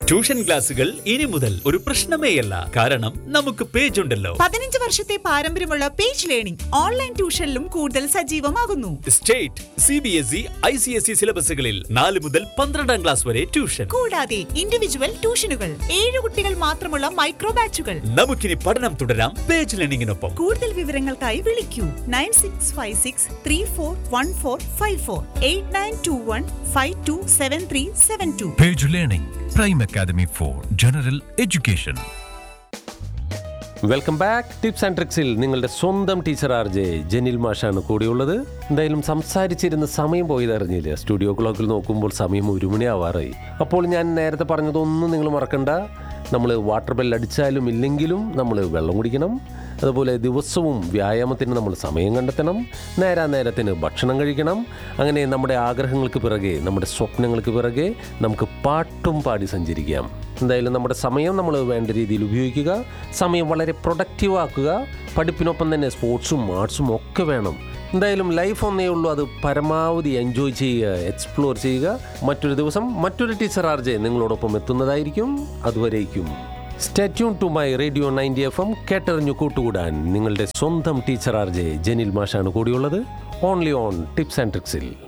Tuition ക്ലാസുകൾ ഇനി മുതൽ ഒരു പ്രശ്നമേയല്ല. കാരണം നമുക്ക് പേജ് ഉണ്ടല്ലോ. 15 വർഷത്തെ പാരമ്പര്യമുള്ള പേജ് ലേണിംഗ് ഓൺലൈൻ ട്യൂഷനിലും കൂടുതൽ സജീവമാകുന്നു. സ്റ്റേറ്റ്, CBSE, ICSE സിലബസുകളിൽ 4 മുതൽ 12ാം ക്ലാസ് വരെ ട്യൂഷൻ. കൂടാതെ ഇൻഡിവിജ്വൽ ട്യൂഷനുകൾ, 7 കുട്ടികൾ മാത്രമുള്ള മൈക്രോ ബാച്ചുകൾ. നമുക്കിനി പഠനം തുടരാം പേജ് ലേണിംഗിനൊപ്പം. കൂടുതൽ വിവരങ്ങൾക്കായി വിളിക്കൂ 9656341454 8921527372. Page Learning, Prime Academy for General Education. Welcome back. Tips and ട്രിക്സിൽ നിങ്ങളുടെ സ്വന്തം ടീച്ചർ RJ ജെനിൽ മാഷാണ് കൂടിയുള്ളത്. എന്തായാലും സംസാരിച്ചിരുന്ന സമയം പോയത് അറിഞ്ഞില്ല. സ്റ്റുഡിയോ ക്ലോക്കിൽ നോക്കുമ്പോൾ സമയം 1 മണി ആവാറായി. അപ്പോൾ ഞാൻ നേരത്തെ പറഞ്ഞതൊന്നും നിങ്ങൾ മറക്കണ്ട. നമ്മൾ വാട്ടർ ബെൽ അടിച്ചാലും ഇല്ലെങ്കിലും നമ്മൾ വെള്ളം കുടിക്കണം. അതുപോലെ ദിവസവും വ്യായാമത്തിന് നമ്മൾ സമയം കണ്ടെത്തണം. നേരത്തിന് ഭക്ഷണം കഴിക്കണം. അങ്ങനെ നമ്മുടെ ആഗ്രഹങ്ങൾക്ക് പിറകെ, നമ്മുടെ സ്വപ്നങ്ങൾക്ക് പിറകെ നമുക്ക് പാട്ടും പാടി സഞ്ചരിക്കാം. എന്തായാലും നമ്മുടെ സമയം നമ്മൾ വേണ്ട രീതിയിൽ ഉപയോഗിക്കുക. സമയം വളരെ പ്രൊഡക്റ്റീവ് ആക്കുക. പഠിപ്പിനൊപ്പം തന്നെ സ്പോർട്സും ആർട്സും ഒക്കെ വേണം. എന്തായാലും ലൈഫ് ഒന്നേ ഉള്ളൂ. അത് പരമാവധി എൻജോയ് ചെയ്യുക, എക്സ്പ്ലോർ ചെയ്യുക. മറ്റൊരു ദിവസം മറ്റൊരു ടീച്ചർ RJ നിങ്ങളോടൊപ്പം എത്തുന്നതായിരിക്കും. അതുവരേക്കും stay tune to my radio 90 FM. കേട്ടറിഞ്ഞു കൂട്ടുകൂടാൻ നിങ്ങളുടെ സ്വന്തം ടീച്ചർ RJ ജെനിൽ മാഷാണ് കൂടിയുള്ളത്. Only on tips and ട്രിക്സിൽ.